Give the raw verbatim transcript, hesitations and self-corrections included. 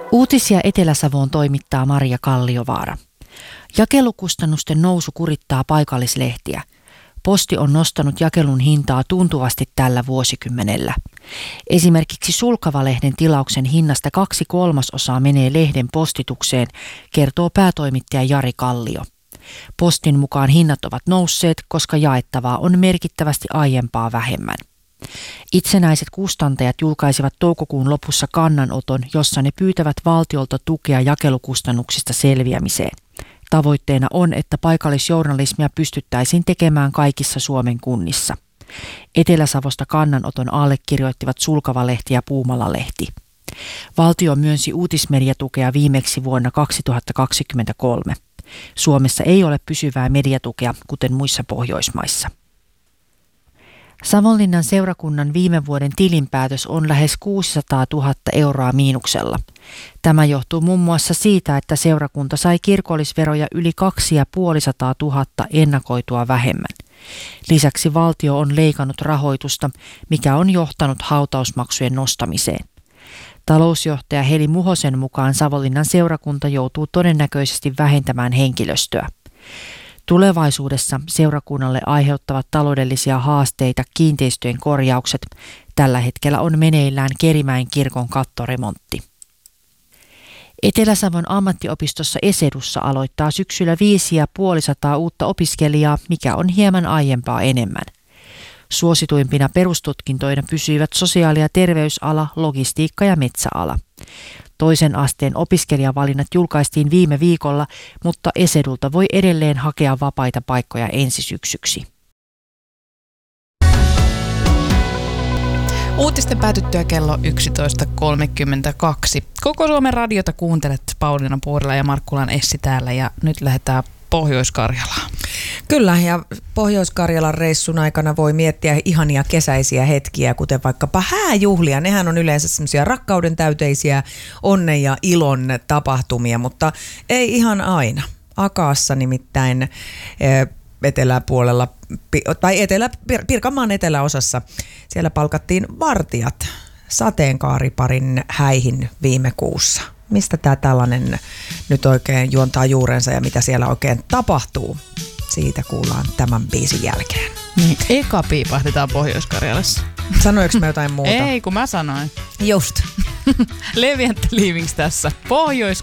Uutisia Etelä-Savoon toimittaa Maria Kalliovaara. Jakelukustannusten nousu kurittaa paikallislehtiä. Posti on nostanut jakelun hintaa tuntuvasti tällä vuosikymmenellä. Esimerkiksi Sulkava-lehden tilauksen hinnasta kaksi kolmasosaa menee lehden postitukseen, kertoo päätoimittaja Jari Kallio. Postin mukaan hinnat ovat nousseet, koska jaettavaa on merkittävästi aiempaa vähemmän. Itsenäiset kustantajat julkaisivat toukokuun lopussa kannanoton, jossa ne pyytävät valtiolta tukea jakelukustannuksista selviämiseen. Tavoitteena on, että paikallisjournalismia pystyttäisiin tekemään kaikissa Suomen kunnissa. Etelä-Savosta kannanoton allekirjoittivat Sulkava-lehti ja Puumala-lehti. Valtio myönsi uutismediatukea viimeksi vuonna kaksituhattakaksikymmentäkolme. Suomessa ei ole pysyvää mediatukea, kuten muissa Pohjoismaissa. Savonlinnan seurakunnan viime vuoden tilinpäätös on lähes kuusisataatuhatta euroa miinuksella. Tämä johtuu muun muassa siitä, että seurakunta sai kirkollisveroja yli kaksisataaviisikymmentätuhatta ennakoitua vähemmän. Lisäksi valtio on leikannut rahoitusta, mikä on johtanut hautausmaksujen nostamiseen. Talousjohtaja Heli Muhosen mukaan Savonlinnan seurakunta joutuu todennäköisesti vähentämään henkilöstöä. Tulevaisuudessa seurakunnalle aiheuttavat taloudellisia haasteita kiinteistöjen korjaukset. Tällä hetkellä on meneillään Kerimäen kirkon kattoremontti. Etelä-Savon ammattiopistossa Esedussa aloittaa syksyllä viisi ja puolisataa uutta opiskelijaa, mikä on hieman aiempaa enemmän. Suosituimpina perustutkintoina pysyivät sosiaali- ja terveysala, logistiikka ja metsäala. Toisen asteen opiskelijavalinnat julkaistiin viime viikolla, mutta Esedulta voi edelleen hakea vapaita paikkoja ensi syksyksi. Uutisten päätyttyä kello yksitoista kolmekymmentäkaksi. Koko Suomen radiota kuuntelet. Pauliina Puurila ja Markkulan Essi täällä ja nyt lähdetään Pohjois-Karjalaan. Kyllä, ja Pohjois-Karjalan reissun aikana voi miettiä ihania kesäisiä hetkiä, kuten vaikkapa hääjuhlia. Nehän on yleensä semmoisia rakkauden täyteisiä onnen ja ilon tapahtumia, mutta ei ihan aina. Akaassa nimittäin eteläpuolella, tai etelä, Pirkanmaan eteläosassa, siellä palkattiin vartijat sateenkaariparin häihin viime kuussa. Mistä tämä tällainen nyt oikein juontaa juurensa ja mitä siellä oikein tapahtuu? Siitä kuullaan tämän biisin jälkeen. Niin, eka piipahdetaan Pohjois-Karjalassa. Sanoinko mä jotain muuta? Ei, kun mä sanoin. Just. Levi and the Leavings tässä. Pohjois